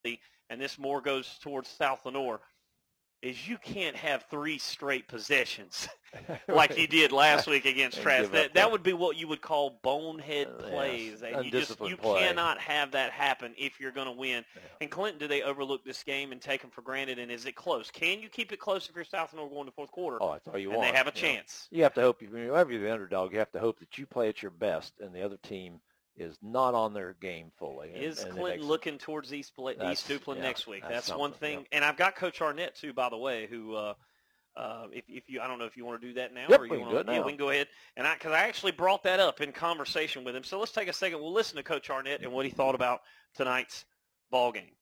and this more goes towards South Lenoir, is you can't have 3 straight possessions like you did last week against Trask. That would be what you would call bonehead plays. Yes, you cannot have that happen if you're going to win. Yeah. And Clinton, do they overlook this game and take them for granted? And is it close? Can you keep it close if you're South Lenoir going to fourth quarter? Oh, that's all you want. And they have a chance. You have to hope, whenever you're the underdog, you have to hope that you play at your best and the other team is not on their game fully. Is Clinton looking towards East Duplin next week? That's one thing. Yep. And I've got Coach Arnett, too, by the way, who if you, I don't know if you want to do that now. Yep, or you we can do it now. Yeah, we can go ahead. And because I actually brought that up in conversation with him. So let's take a second. We'll listen to Coach Arnett and what he thought about tonight's ball game.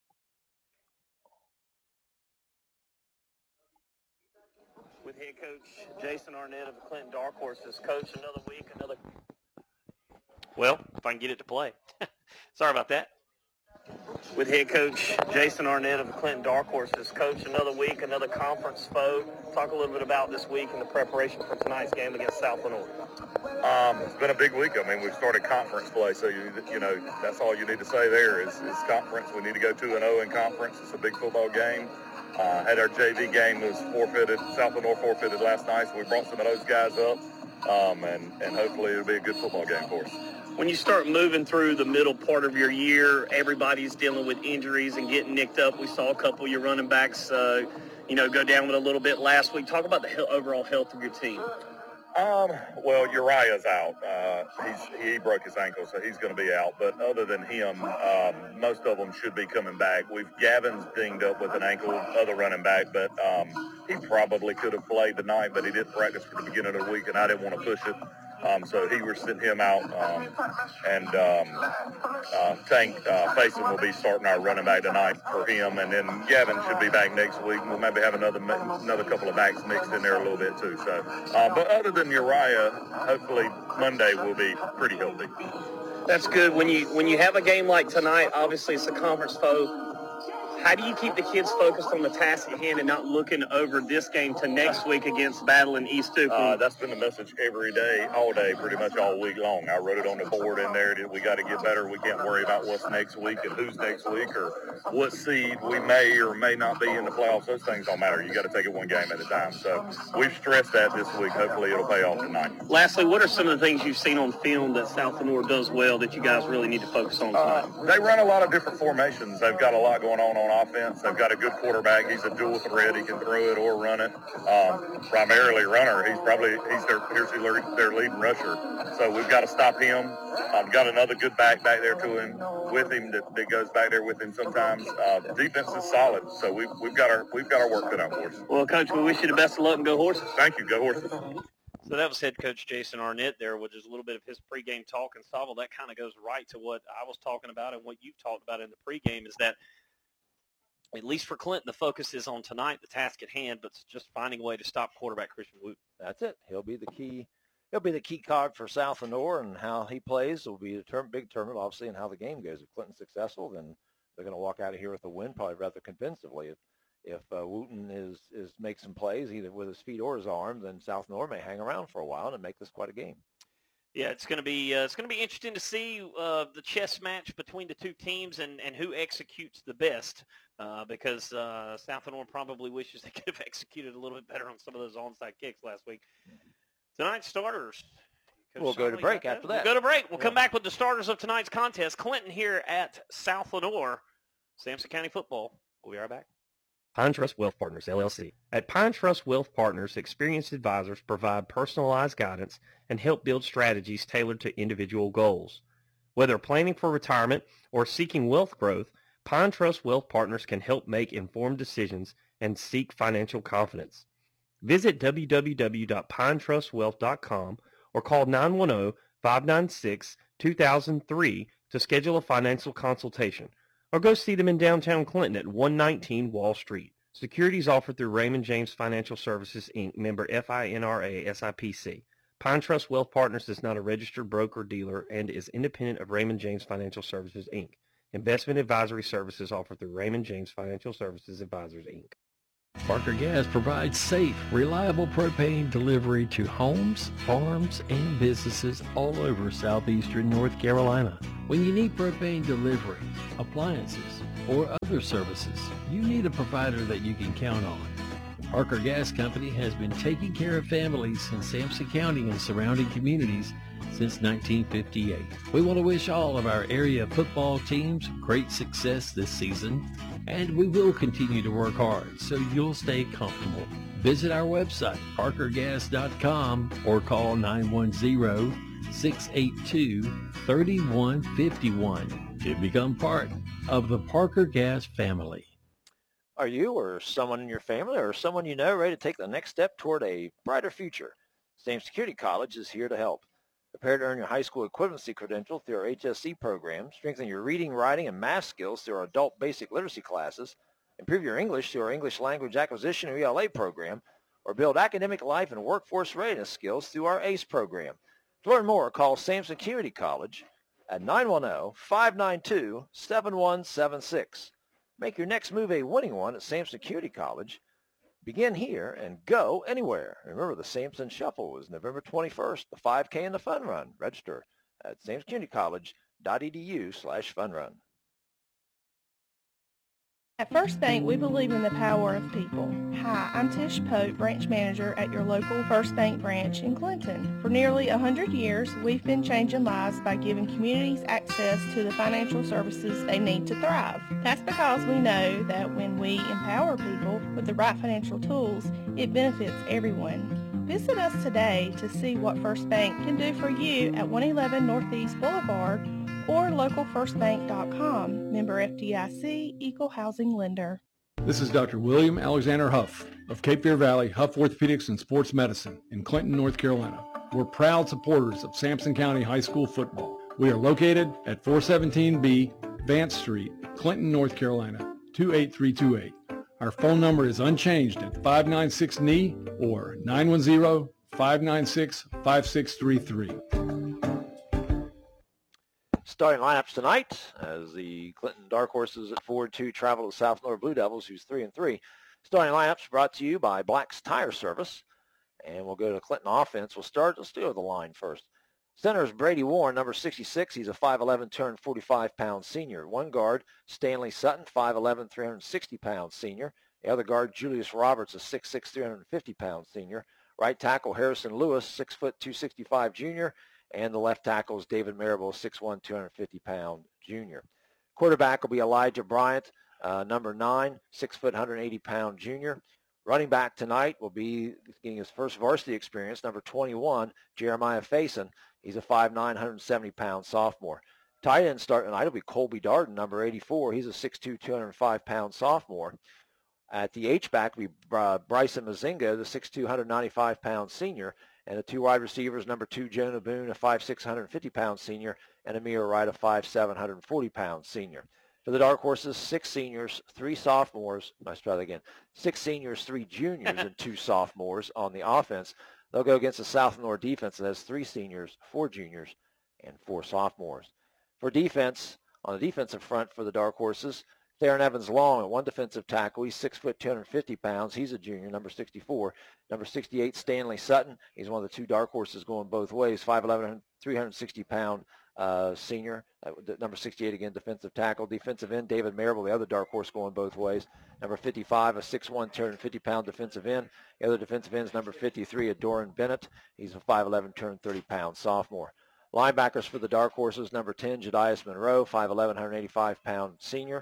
With head coach Jason Arnett of the Clinton Dark Horses. Coach, another week, another. Well, if I can get it to play. Sorry about that. With head coach Jason Arnett of the Clinton Dark Horses. Coach, another week, another conference foe. Talk a little bit about this week and the preparation for tonight's game against South Lenoir. It's been a big week. I mean, we've started conference play, so you know that's all you need to say there is conference. We need to go 2-0 in conference. It's a big football game. Had our JV game was forfeited. South Lenoir forfeited last night, so we brought some of those guys up, and hopefully it'll be a good football game for us. When you start moving through the middle part of your year, everybody's dealing with injuries and getting nicked up. We saw a couple of your running backs, go down with a little bit last week. Talk about the overall health of your team. Well, Uriah's out. He broke his ankle, so he's going to be out. But other than him, most of them should be coming back. Gavin's dinged up with an ankle, other running back, but he probably could have played tonight, but he didn't practice for the beginning of the week, and I didn't want to push it. So he was sitting him out, and Tank Faison will be starting our running back tonight for him, and then Gavin should be back next week. We'll maybe have another couple of backs mixed in there a little bit too. So, but other than Uriah, hopefully Monday will be pretty healthy. That's good. When you have a game like tonight, obviously it's a conference foe. How do you keep the kids focused on the task at hand and not looking over this game to next week against Battle in East Duplin? That's been the message every day, all day, pretty much all week long. I wrote it on the board in there. We got to get better. We can't worry about what's next week and who's next week or what seed we may or may not be in the playoffs. Those things don't matter. You got to take it one game at a time. So we've stressed that this week. Hopefully it'll pay off tonight. Lastly, what are some of the things you've seen on film that South Lenoir does well that you guys really need to focus on tonight? They run a lot of different formations. They've got a lot going on offense. They've got a good quarterback. He's a dual threat. He can throw it or run it. Primarily runner. He's their leading rusher. So we've got to stop him. I've got another good back there to him, with him that goes back there with him sometimes. Defense is solid. So we've got our work cut out for us. Well, Coach, we wish you the best of luck and go Horses. Thank you. Go Horses. So that was head coach Jason Arnett there, with just a little bit of his pregame talk. And Saville, that kind of goes right to what I was talking about and what you've talked about in the pregame, is that at least for Clinton, the focus is on tonight, the task at hand, but it's just finding a way to stop quarterback Christian Wooten. That's it. He'll be the key. He'll be the key card for South Lenoir, and how he plays will be a big tournament, obviously, and how the game goes. If Clinton's successful, then they're going to walk out of here with a win, probably rather convincingly. If Wooten is makes some plays, either with his feet or his arm, then South Lenoir may hang around for a while and make this quite a game. Yeah, it's going to be interesting to see the chess match between the two teams and who executes the best, because South Lenoir probably wishes they could have executed a little bit better on some of those onside kicks last week. Tonight's starters. We'll go to break after that. We'll go to break. We'll come back with the starters of tonight's contest. Clinton here at South Lenoir, Sampson County football. We'll be right back. Pine Trust Wealth Partners, LLC. At Pine Trust Wealth Partners, experienced advisors provide personalized guidance and help build strategies tailored to individual goals. Whether planning for retirement or seeking wealth growth, Pine Trust Wealth Partners can help make informed decisions and seek financial confidence. Visit www.pinetrustwealth.com or call 910-596-2003 to schedule a financial consultation, or go see them in downtown Clinton at 119 Wall Street. Securities offered through Raymond James Financial Services, Inc., member FINRA SIPC. Pine Trust Wealth Partners is not a registered broker-dealer and is independent of Raymond James Financial Services, Inc. Investment advisory services offered through Raymond James Financial Services Advisors, Inc. Parker Gas provides safe, reliable propane delivery to homes, farms, and businesses all over southeastern North Carolina. When you need propane delivery, appliances, or other services, you need a provider that you can count on. Parker Gas Company has been taking care of families in Sampson County and surrounding communities since 1958. We want to wish all of our area football teams great success this season, and we will continue to work hard so you'll stay comfortable. Visit our website, parkergas.com, or call 910-682-3151 to become part of the Parker Gas family. Are you or someone in your family or someone you know ready to take the next step toward a brighter future? Sampson Community College is here to help. Prepare to earn your high school equivalency credential through our HSC program, strengthen your reading, writing, and math skills through our adult basic literacy classes, improve your English through our English language acquisition or ELA program, or build academic life and workforce readiness skills through our ACE program. To learn more, call Sampson Community College at 910-592-7176. Make your next move a winning one at Sampson Community College. Begin here and go anywhere. Remember, the Sampson Shuffle is November 21st, the 5K and the Fun Run. Register at sampsoncommunitycollege.edu/funrun. At First Bank, we believe in the power of people. Hi, I'm Tish Pope, branch manager at your local First Bank branch in Clinton. For nearly 100 years, we've been changing lives by giving communities access to the financial services they need to thrive. That's because we know that when we empower people with the right financial tools, it benefits everyone. Visit us today to see what First Bank can do for you at 111 Northeast Boulevard or localfirstbank.com. Member FDIC, Equal Housing Lender. This is Dr. William Alexander Huff of Cape Fear Valley Huff Orthopedics and Sports Medicine in Clinton, North Carolina. We're proud supporters of Sampson County High School football. We are located at 417B Vance Street, Clinton, North Carolina, 28328. Our phone number is unchanged at 596-KNEE or 910-596-5633. Starting lineups tonight as the Clinton Dark Horses at 4-2 travel to South Florida Blue Devils, who's 3-3. Starting lineups brought to you by Black's Tire Service. And we'll go to Clinton offense. Let's start with the line first. Center is Brady Warren, number 66. He's a 5'11", 245-pound senior. One guard, Stanley Sutton, 5'11", 360-pound senior. The other guard, Julius Roberts, a 6'6", 350-pound senior. Right tackle, Harrison Lewis, 6 foot 265 junior. And the left tackle is David Marable, 6'1", 250-pound junior. Quarterback will be Elijah Bryant, number 9, 6 foot 180-pound junior. Running back tonight will be getting his first varsity experience, number 21, Jeremiah Faison. He's a 5'9", 170-pound sophomore. Tight end start tonight will be Colby Darden, number 84. He's a 6'2", 205-pound sophomore. At the H-back will be Bryson Mazinga, the 6'2", 195-pound senior. And the two wide receivers, number 2, Jonah Boone, a 5'6", 150-pound senior, and Amir Wright, a 5'7", 140-pound senior. For the Dark Horses, 6 seniors, 3 sophomores. Let's try that again. 6 seniors, 3 juniors, and 2 sophomores on the offense. They'll go against the South North defense that has 3 seniors, 4 juniors, and 4 sophomores. For defense, on the defensive front for the Dark Horses, Theron Evans Long at one defensive tackle. He's 6 foot 250 pounds. He's a junior, number 64. Number 68, Stanley Sutton. He's one of the 2 Dark Horses going both ways. 5'11", 360-pound senior. Number 68 again, defensive tackle. Defensive end, David Marable, the other Dark Horse going both ways. Number 55, a 6'1", 250-pound defensive end. The other defensive end is number 53, a Doran Bennett. He's a 5'11", 230-pound sophomore. Linebackers for the Dark Horses, number 10, Jedias Monroe, 5'11", 185-pound senior.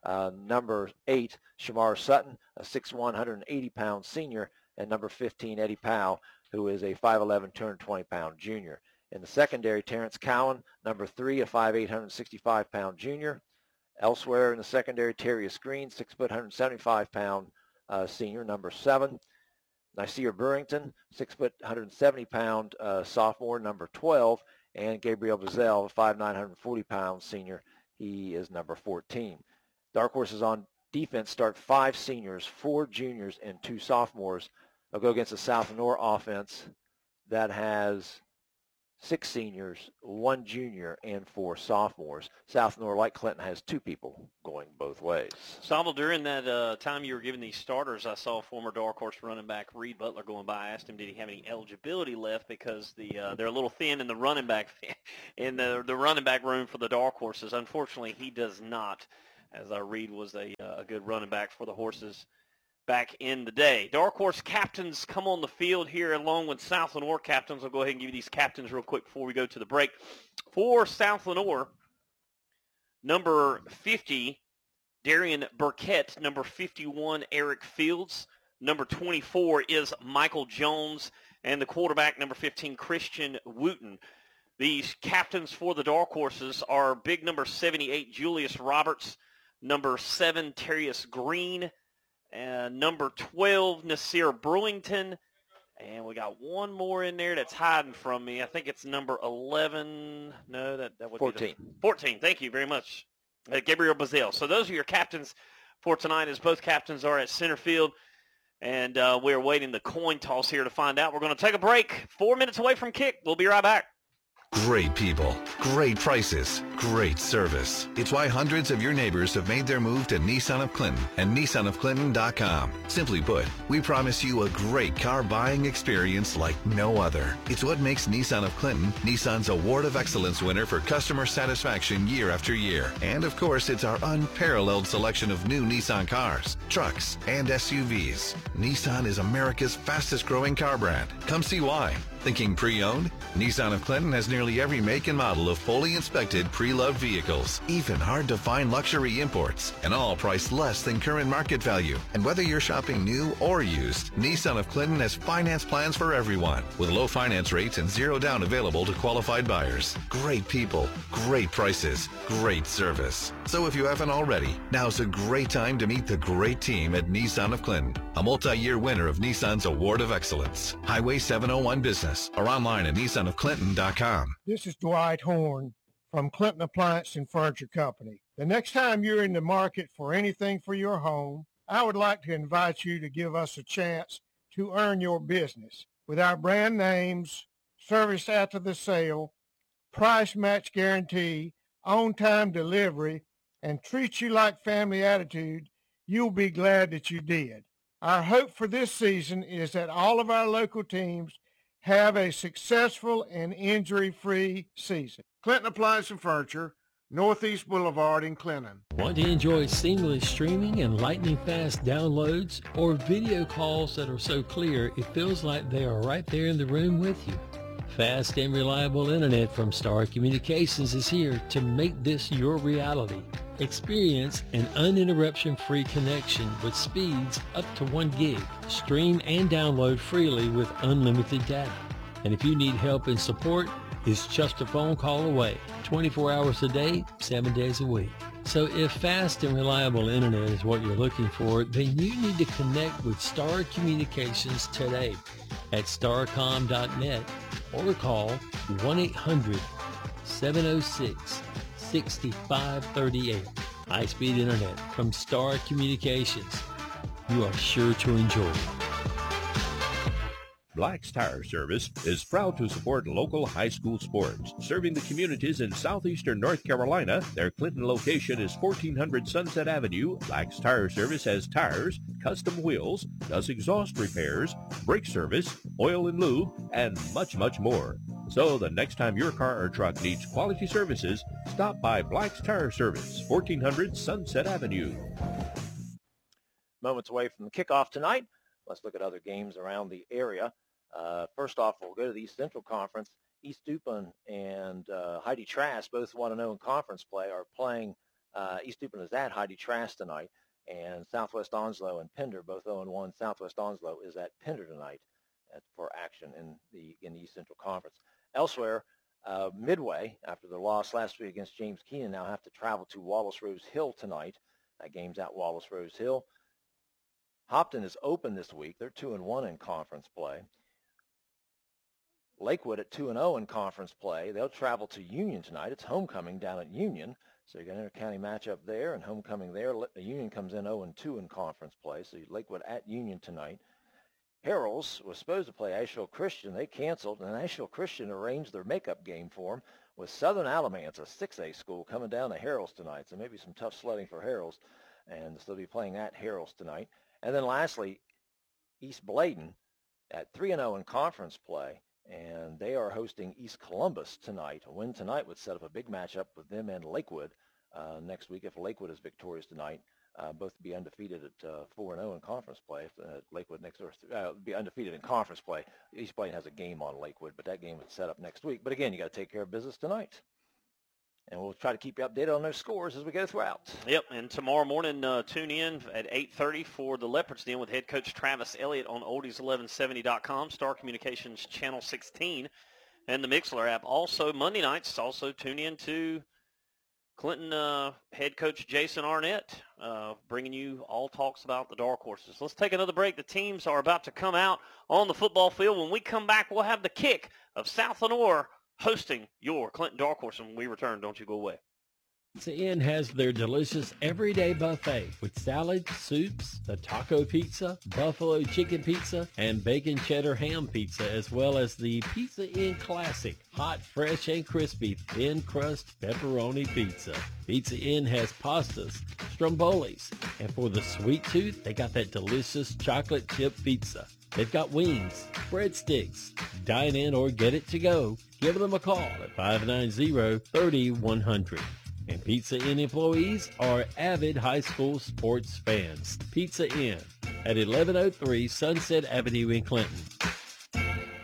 Number 8, Shamar Sutton, a 6'1", 180-pound senior, and number 15, Eddie Powell, who is a 5'11", 220-pound junior. In the secondary, Terrence Cowan, number 3, a 5'8", 165-pound junior. Elsewhere in the secondary, Terrius Green, 6 foot 175-pound senior, number 7. Nasir Burrington, 6 foot 170-pound sophomore, number 12, and Gabriel Bazell, a 5'9", 140-pound senior. He is number 14. Dark Horses on defense start 5 seniors, 4 juniors, and 2 sophomores. They'll go against the South North offense that has 6 seniors, 1 junior, and 4 sophomores. South North, like Clinton, has 2 people going both ways. Stomble, during that time you were giving these starters, I saw former Dark Horse running back Reed Butler going by. I asked him, did he have any eligibility left, because they're a little thin in the running back room for the Dark Horses. Unfortunately, he does not. as Reed was a good running back for the Horses back in the day. Dark Horse captains come on the field here along with South Lenoir captains. I'll go ahead and give you these captains real quick before we go to the break. For South Lenoir, number 50, Darian Burkett. Number 51, Eric Fields. Number 24 is Michael Jones. And the quarterback, number 15, Christian Wooten. These captains for the Dark Horses are big number 78, Julius Roberts. Number 7, Terrius Green. And number 12, Nasir Brewington. And we got one more in there that's hiding from me. I think it's number 11. No, that would 14. be 14. Thank you very much. Gabriel Bazell. So those are your captains for tonight, as both captains are at center field. And we're waiting the coin toss here to find out. We're going to take a break. 4 minutes away from kick. We'll be right back. Great people, great prices, great service. It's why hundreds of your neighbors have made their move to Nissan of Clinton and NissanofClinton.com. Simply put, we promise you a great car buying experience like no other. It's what makes Nissan of Clinton Nissan's Award of Excellence winner for customer satisfaction year after year. And of course, it's our unparalleled selection of new Nissan cars, trucks, and SUVs. Nissan is America's fastest growing car brand. Come see why. Thinking pre-owned? Nissan of Clinton has nearly every make and model of fully inspected pre-loved vehicles, even hard-to-find luxury imports, and all priced less than current market value. And whether you're shopping new or used, Nissan of Clinton has finance plans for everyone, with low finance rates and zero down available to qualified buyers. Great people, great prices, great service. So if you haven't already, now's a great time to meet the great team at Nissan of Clinton, a multi-year winner of Nissan's Award of Excellence. Highway 701 Business, or online at NissanofClinton.com. This is Dwight Horn from Clinton Appliance and Furniture Company. The next time you're in the market for anything for your home, I would like to invite you to give us a chance to earn your business with our brand names, service after the sale, price match guarantee, on-time delivery, and treat you like family attitude. You'll be glad that you did. Our hope for this season is that all of our local teams have a successful and injury-free season. Clinton Appliance and Furniture, Northeast Boulevard in Clinton. Want to enjoy seamless streaming and lightning-fast downloads or video calls that are so clear it feels like they are right there in the room with you? Fast and reliable internet from Star Communications is here to make this your reality. Experience an uninterruption-free connection with speeds up to 1 gig. Stream and download freely with unlimited data. And if you need help and support, it's just a phone call away. 24 hours a day, 7 days a week. So if fast and reliable internet is what you're looking for, then you need to connect with Star Communications today at starcom.net or call 1-800-706-6538. High-speed internet from Star Communications. You are sure to enjoy. Black's Tire Service is proud to support local high school sports, serving the communities in southeastern North Carolina. Their Clinton location is 1400 Sunset Avenue. Black's Tire Service has tires, custom wheels, does exhaust repairs, brake service, oil and lube, and much, much more. So the next time your car or truck needs quality services, stop by Black's Tire Service, 1400 Sunset Avenue. Moments away from the kickoff tonight. Let's look at other games around the area. First off, we'll go to the East Central Conference. East Dupin and Heidi Trask, both 1-0 in conference play, are playing. East Dupin is at Heidi Trask tonight, and Southwest Onslow and Pender, both 0-1. Southwest Onslow is at Pender tonight for action in the East Central Conference. Elsewhere, Midway, after their loss last week against James Keenan, now have to travel to Wallace Rose Hill tonight. That game's at Wallace Rose Hill. Hopton is open this week. They're 2-1 in conference play. Lakewood at 2-0 in conference play. They'll travel to Union tonight. It's homecoming down at Union. So you got an intercounty matchup there and homecoming there. Union comes in 0-2 in conference play. So Lakewood at Union tonight. Harrells was supposed to play Asheville Christian. They canceled, and Asheville Christian arranged their makeup game for them with Southern Alamance, a 6A school, coming down to Harrells tonight. So maybe some tough sledding for Harrells, and they'll be playing at Harrells tonight. And then lastly, East Bladen at 3-0 in conference play, and they are hosting East Columbus tonight. A win tonight would set up a big matchup with them and Lakewood next week if Lakewood is victorious tonight. Both be undefeated at 4-0 in conference play. Lakewood next door be undefeated in conference play. East Blaine has a game on Lakewood, but that game is set up next week. But again, you got to take care of business tonight. And we'll try to keep you updated on those scores as we go throughout. Yep, and tomorrow morning, tune in at 8:30 for the Leopards Den with head coach Travis Elliott on oldies1170.com, Star Communications Channel 16, and the Mixler app. Also, Monday nights, also tune in to Clinton head coach Jason Arnett, bringing you all talks about the Dark Horses. Let's take another break. The teams are about to come out on the football field. When we come back, we'll have the kick of South Lenoir hosting your Clinton Dark Horse. And when we return, don't you go away. Pizza Inn has their delicious everyday buffet with salads, soups, the taco pizza, buffalo chicken pizza, and bacon cheddar ham pizza, as well as the Pizza Inn Classic, hot, fresh, and crispy, thin crust pepperoni pizza. Pizza Inn has pastas, strombolis, and for the sweet tooth, they got that delicious chocolate chip pizza. They've got wings, breadsticks. Dine in or get it to go. Give them a call at 590-3100. And Pizza Inn employees are avid high school sports fans. Pizza Inn at 1103 Sunset Avenue in Clinton. Do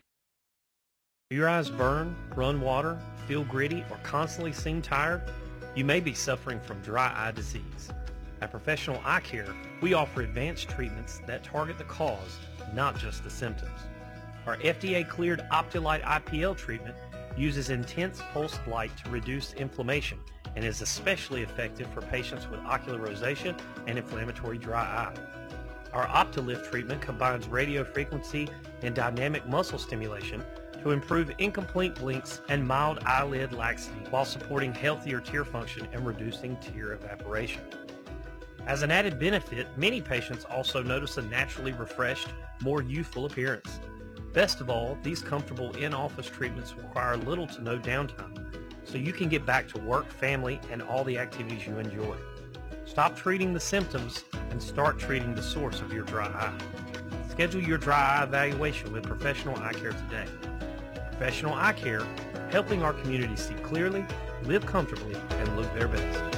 your eyes burn, run water, feel gritty, or constantly seem tired? You may be suffering from dry eye disease. At Professional Eye Care, we offer advanced treatments that target the cause, not just the symptoms. Our FDA-cleared Optolite IPL treatment uses intense pulsed light to reduce inflammation and is especially effective for patients with ocular rosacea and inflammatory dry eye. Our Optolift treatment combines radio frequency and dynamic muscle stimulation to improve incomplete blinks and mild eyelid laxity while supporting healthier tear function and reducing tear evaporation. As an added benefit, many patients also notice a naturally refreshed, more youthful appearance. Best of all, these comfortable in-office treatments require little to no downtime, so you can get back to work, family, and all the activities you enjoy. Stop treating the symptoms and start treating the source of your dry eye. Schedule your dry eye evaluation with Professional Eye Care today. Professional Eye Care, helping our community see clearly, live comfortably, and look their best.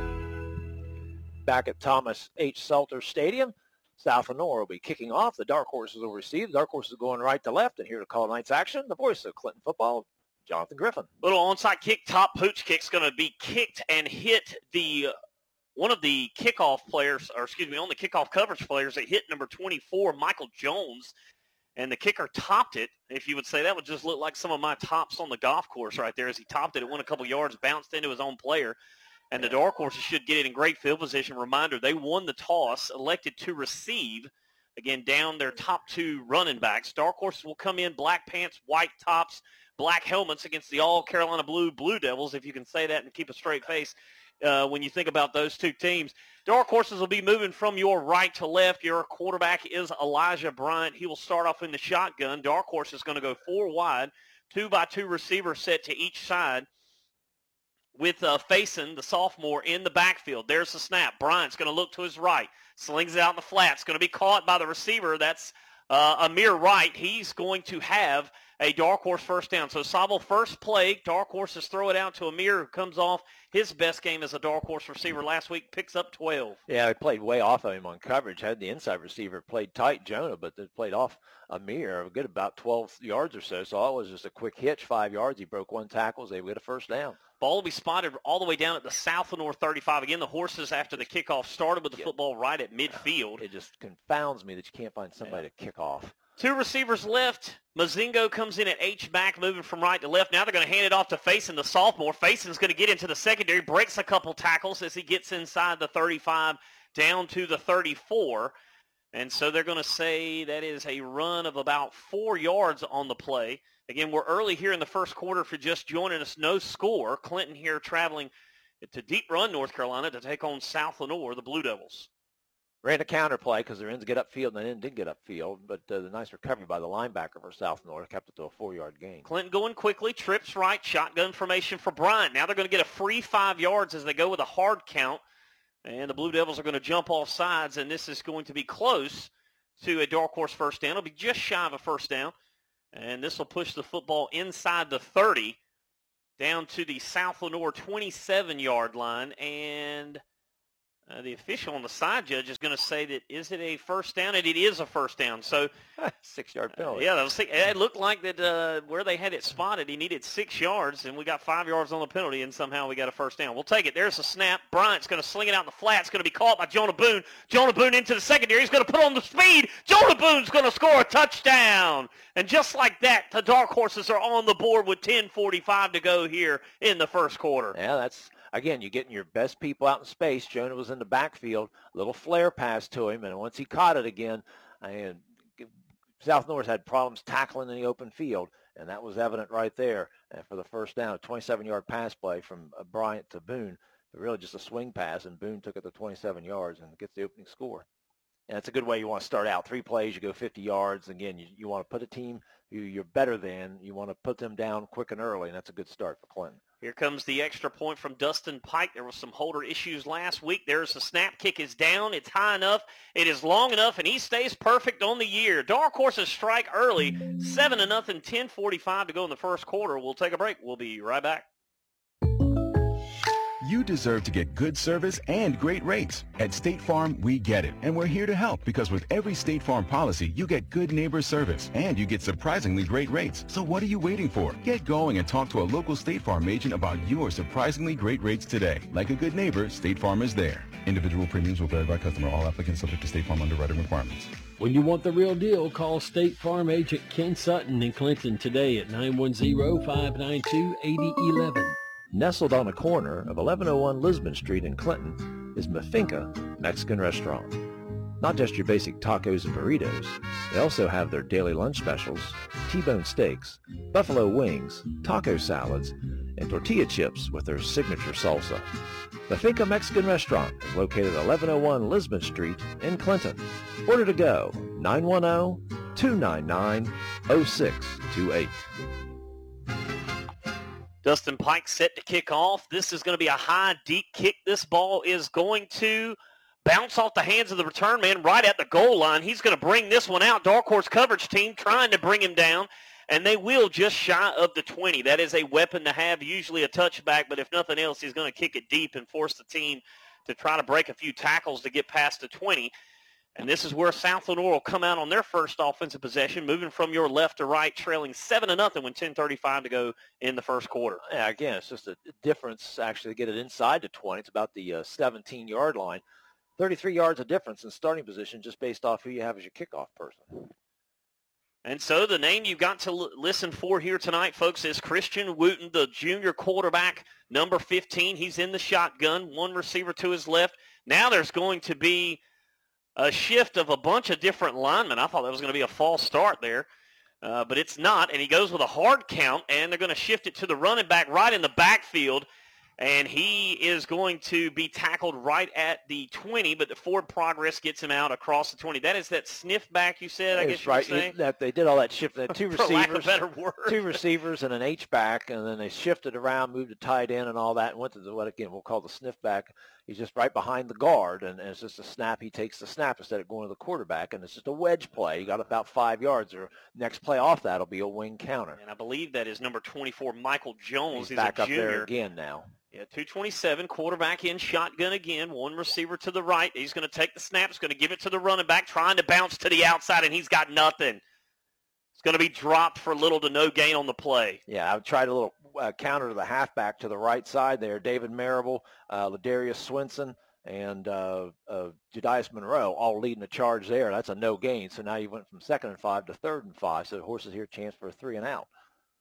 Back at Thomas H. Salter Stadium, South Lenoir will be kicking off. The Dark Horses will receive. The Dark Horses are going right to left. And here to call tonight's action, the voice of Clinton football, Jonathan Griffin. Little onside kick, top pooch kick's going to be kicked and hit the one of the kickoff players, or excuse me, on the kickoff coverage players that hit number 24, Michael Jones. And the kicker topped it. If you would say, that would just look like some of my tops on the golf course right there. As he topped it, it went a couple yards, bounced into his own player. And the Dark Horses should get it in great field position. Reminder, they won the toss, elected to receive. Again, down their top two running backs. Dark Horses will come in black pants, white tops, black helmets against the all Carolina Blue Devils, if you can say that and keep a straight face when you think about those two teams. Dark Horses will be moving from your right to left. Your quarterback is Elijah Bryant. He will start off in the shotgun. Dark Horse is going to go four wide, 2x2 receivers set to each side, with Faison, the sophomore, in the backfield. There's the snap. Bryant's going to look to his right. Slings it out in the flats. Going to be caught by the receiver. That's Amir Wright. He's going to have a Dark Horse first down. So Sabo first play. Dark Horses throw it out to Amir, who comes off his best game as a Dark Horse receiver last week, picks up 12. Yeah, he played way off of him on coverage. Had the inside receiver played tight, Jonah, but they played off Amir a good about 12 yards or so. So it was just a quick hitch, 5 yards. He broke one tackle. So they get a first down. Ball will be spotted all the way down at the South Lenoir 35. Again, the Horses, after the kickoff, started with the football right at midfield. It just confounds me that you can't find somebody to kick off. Two receivers left. Mazingo comes in at H-back, moving from right to left. Now they're going to hand it off to Faison, the sophomore. Faison's going to get into the secondary, breaks a couple tackles as he gets inside the 35 down to the 34. And so they're going to say that is a run of about 4 yards on the play. Again, we're early here in the first quarter. For just joining us, no score. Clinton here traveling to Deep Run, North Carolina, to take on South Lenoir, the Blue Devils. Ran a counter play because their ends get upfield, and the end did get upfield, but the nice recovery by the linebacker for South Lenoir kept it to a 4-yard gain. Clinton going quickly, trips right, shotgun formation for Bryant. Now they're going to get a free 5 yards as they go with a hard count, and the Blue Devils are going to jump off sides, and this is going to be close to a Dark Horse first down. It'll be just shy of a first down, and this will push the football inside the 30 down to the South Lenoir 27-yard line, and the official on the side judge is going to say that, is it a first down? And it is a first down. So 6-yard penalty. Yeah, it looked like that where they had it spotted, he needed 6 yards, and we got 5 yards on the penalty, and somehow we got a first down. We'll take it. There's a snap. Bryant's going to sling it out in the flat. It's going to be caught by Jonah Boone. Jonah Boone into the secondary. He's going to put on the speed. Jonah Boone's going to score a touchdown. And just like that, the Dark Horses are on the board with 10:45 to go here in the first quarter. Yeah, that's, again, you're getting your best people out in space. Jonah was in the backfield, little flare pass to him, and once he caught it again, and South Norris had problems tackling in the open field, and that was evident right there. And for the first down, a 27-yard pass play from Bryant to Boone, but really just a swing pass, and Boone took it to 27 yards and gets the opening score. And it's a good way you want to start out. 3 plays, you go 50 yards. Again, you want to put a team who you're better than, you want to put them down quick and early, and that's a good start for Clinton. Here comes the extra point from Dustin Pike. There was some holder issues last week. There's the snap. Kick is down. It's high enough. It is long enough, and he stays perfect on the year. Dark Horses strike early, 7-0, 10:45 to go in the first quarter. We'll take a break. We'll be right back. You deserve to get good service and great rates. At State Farm, we get it. And we're here to help because with every State Farm policy, you get good neighbor service and you get surprisingly great rates. So what are you waiting for? Get going and talk to a local State Farm agent about your surprisingly great rates today. Like a good neighbor, State Farm is there. Individual premiums will vary by customer. All applicants subject to State Farm underwriting requirements. When you want the real deal, call State Farm agent Ken Sutton in Clinton today at 910-592-8011. Nestled on the corner of 1101 Lisbon Street in Clinton is Mafinka Mexican Restaurant. Not just your basic tacos and burritos, they also have their daily lunch specials, T-bone steaks, buffalo wings, taco salads, and tortilla chips with their signature salsa. Mafinka Mexican Restaurant is located at 1101 Lisbon Street in Clinton. Order to go, 910-299-0628. Dustin Pike set to kick off. This is going to be a high, deep kick. This ball is going to bounce off the hands of the return man right at the goal line. He's going to bring this one out. Dark Horse coverage team trying to bring him down, and they will just shy of the 20. That is a weapon to have, usually a touchback, but if nothing else, he's going to kick it deep and force the team to try to break a few tackles to get past the 20. And this is where South Lenoir will come out on their first offensive possession, moving from your left to right, trailing 7-0 when 10:35 to go in the first quarter. Yeah, again, it's just a difference actually to get it inside the 20. It's about the 17-yard line. 33 yards of difference in starting position just based off who you have as your kickoff person. And so the name you've got to listen for here tonight, folks, is Christian Wooten, the junior quarterback, number 15. He's in the shotgun, one receiver to his left. Now there's going to be a shift of a bunch of different linemen. I thought that was going to be a false start there, but it's not. And he goes with a hard count, and they're going to shift it to the running back right in the backfield. And he is going to be tackled right at the 20, but the forward progress gets him out across the 20. That is that sniff back you said, I guess you were saying? That they did all that shift. They had two receivers, for lack of a better word. Two receivers and an H-back, and then they shifted around, moved to tight end and all that, and went to what, again, we'll call the sniff back. He's just right behind the guard, and it's just a snap. He takes the snap instead of going to the quarterback, and it's just a wedge play. You got about 5 yards, or next play off that will be a wing counter. And I believe that is number 24, Michael Jones. He's back a up junior. there again now. Yeah, 227, quarterback in shotgun again, one receiver to the right. He's going to take the snap. He's going to give it to the running back, trying to bounce to the outside, and he's got nothing. It's going to be dropped for little to no gain on the play. Yeah, I've tried a little counter to the halfback to the right side there. David Marable, Ladarius Swinson, and Judias Monroe all leading the charge there. That's a no gain. So now you went from 2nd and 5 to 3rd and 5. So the Horses here chance for a 3 and out.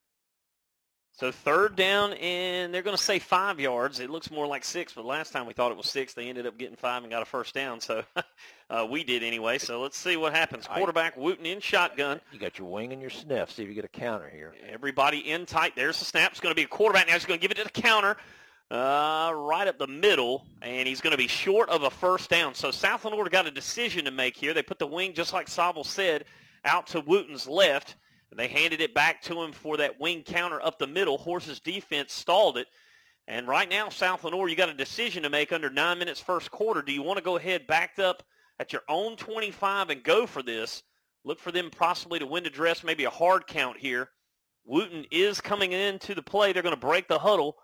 So 3rd down, and they're going to say 5 yards. It looks more like 6, but last time we thought it was 6. They ended up getting 5 and got a first down. So we did anyway. So let's see what happens. Quarterback Wooten in shotgun. You got your wing and your sniff. See if you get a counter here. Everybody in tight. There's the snap. It's going to be a quarterback now. He's going to give it to the counter right up the middle, and he's going to be short of a first down. So South Lenoir got a decision to make here. They put the wing, just like Sobel said, out to Wooten's left. They handed it back to him for that wing counter up the middle. Horses defense stalled it. And right now, South Lenoir, you got a decision to make under 9 minutes first quarter. Do you want to go ahead backed up at your own 25 and go for this? Look for them possibly to win the dress, maybe a hard count here. Wooten is coming into the play. They're going to break the huddle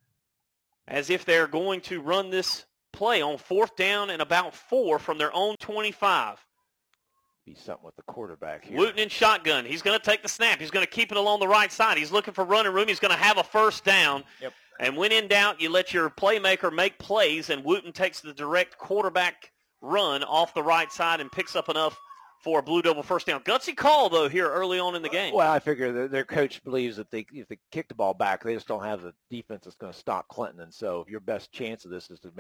as if they're going to run this play on 4th down and about 4 from their own 25. Be something with the quarterback here. Wooten in shotgun. He's going to take the snap. He's going to keep it along the right side. He's looking for running room. He's going to have a first down. Yep. And when in doubt, you let your playmaker make plays, and Wooten takes the direct quarterback run off the right side and picks up enough for a Blue Devil first down. Gutsy call, though, here early on in the game. Well, I figure their coach believes that if they kick the ball back, they just don't have the defense that's going to stop Clinton. And so your best chance of this is to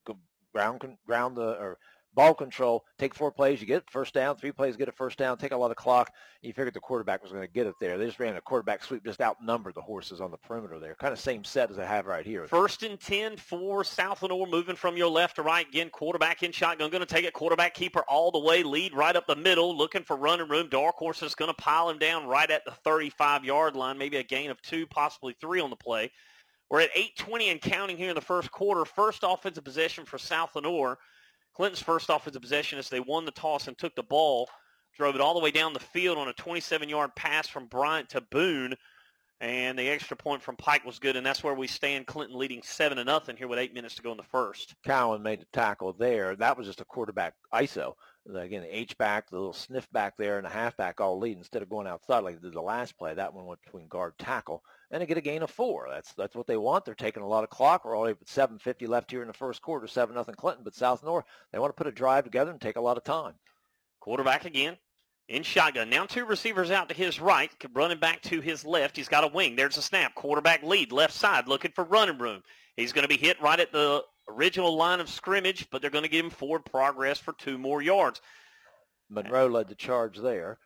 ground or ball control, take 4 plays, you get first down, 3 plays, get a first down, take a lot of clock. You figured the quarterback was going to get it there. They just ran a quarterback sweep, just outnumbered the horses on the perimeter there. Kind of same set as they have right here. 1st and 10 for South Lenoir, moving from your left to right. Again, quarterback in shotgun, going to take it. Quarterback keeper all the way, lead right up the middle, looking for running room. Dark Horse is going to pile him down right at the 35-yard line, maybe a gain of 2, possibly 3 on the play. We're at 8:20 and counting here in the first quarter. First offensive possession for South Lenoir. Clinton's first offensive possession as they won the toss and took the ball, drove it all the way down the field on a 27-yard pass from Bryant to Boone, and the extra point from Pike was good, and that's where we stand. Clinton leading 7-0 here with 8 minutes to go in the first. Cowan made the tackle there. That was just a quarterback ISO. Again, the H-back, the little sniff back there, and the halfback all lead. Instead of going outside like they did the last play, that one went between guard tackle, and they get a gain of 4. That's what they want. They're taking a lot of clock. We're already with 7:50 left here in the first quarter, 7-0 Clinton. But South Lenoir, they want to put a drive together and take a lot of time. Quarterback again in shotgun. Now 2 receivers out to his right, running back to his left. He's got a wing. There's a snap. Quarterback lead, left side, looking for running room. He's going to be hit right at the original line of scrimmage, but they're going to give him forward progress for 2 more yards. Monroe led the charge there.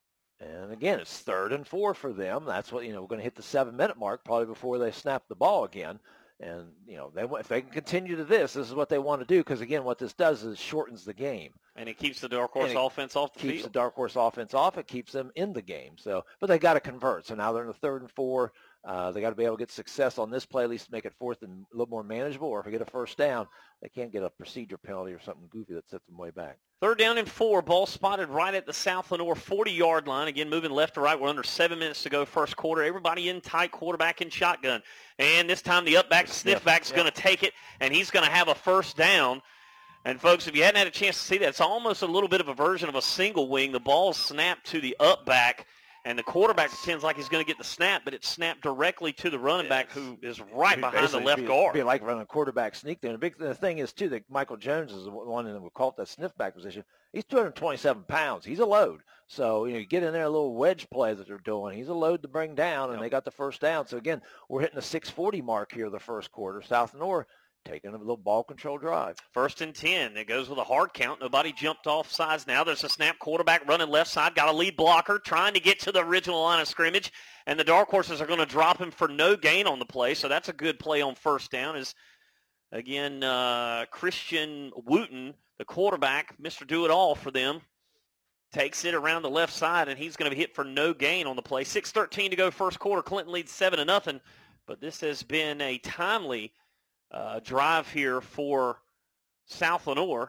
And again, it's 3rd and 4 for them. That's what, we're going to hit the 7-minute mark probably before they snap the ball again. And, if they can continue to this is what they want to do because, again, what this does is it shortens the game. And it keeps the Dark Horse offense off the field. Keeps the Dark Horse offense off. It keeps them in the game. So, but they got to convert. So now they're in the 3rd and 4. They got to be able to get success on this play, at least make it 4th and a little more manageable. Or if they get a first down, they can't get a procedure penalty or something goofy that sets them way back. 3rd down and 4. Ball spotted right at the South Lenoir 40-yard line. Again, moving left to right. We're under 7 minutes to go first quarter. Everybody in tight, quarterback in shotgun. And this time the up-back, sniff-back is going to take it, and he's going to have a first down. And, folks, if you hadn't had a chance to see that, it's almost a little bit of a version of a single wing. The ball snapped to the up-back, and the quarterback pretends like he's going to get the snap, but it's snapped directly to the running back who is right behind the left guard. It'd be like running a quarterback sneak there. And the thing is, too, that Michael Jones is the one that we call it that sniff back position. He's 227 pounds. He's a load. So, you get in there a little wedge play that they're doing. He's a load to bring down, and they got the first down. So, again, we're hitting the 6:40 mark here the first quarter. South Lenoir taking a little ball control drive. 1st and 10. It goes with a hard count. Nobody jumped off sides now. There's a snap. Quarterback running left side. Got a lead blocker trying to get to the original line of scrimmage. And the Dark Horses are going to drop him for no gain on the play. So that's a good play on first down. Is again, Christian Wooten, the quarterback, Mr. Do-It-All for them, takes it around the left side, and he's going to be hit for no gain on the play. 6:13 to go first quarter. Clinton leads 7-0. But this has been a timely drive here for South Lenoir.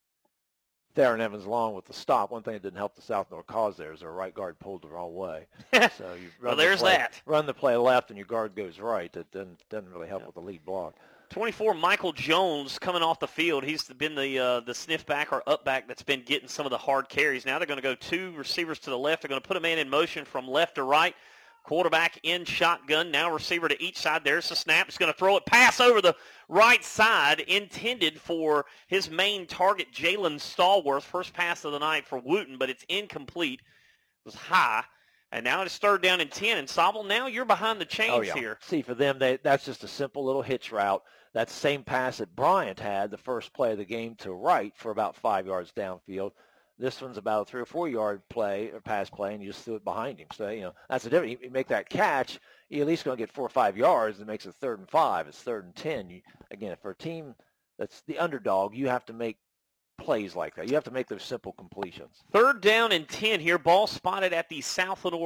Theron Evans long with the stop. One thing that didn't help the South Lenoir cause there is their right guard pulled the wrong way. So you run run the play left and your guard goes right. That doesn't really help with the lead block. 24, Michael Jones coming off the field. He's been the sniff back or up back that's been getting some of the hard carries. Now they're going to go 2 receivers to the left. They're going to put a man in motion from left to right. Quarterback in shotgun, now receiver to each side. There's the snap. He's going to throw it. Pass over the right side, intended for his main target, Jalen Stallworth. First pass of the night for Wooten, but it's incomplete. It was high. And now it's 3rd down and 10. And Sobel, now you're behind the chains here. See, for them, that's just a simple little hitch route. That's the same pass that Bryant had the first play of the game to right for about 5 yards downfield. This one's about a 3 or 4 yard play or pass play, and you just threw it behind him. So, that's the difference. You make that catch, you're at least going to get 4 or 5 yards. It makes it 3rd and 5. It's 3rd and 10. Again, for a team that's the underdog, you have to make plays like that. You have to make those simple completions. 3rd down and 10 here. Ball spotted at the South Lenoir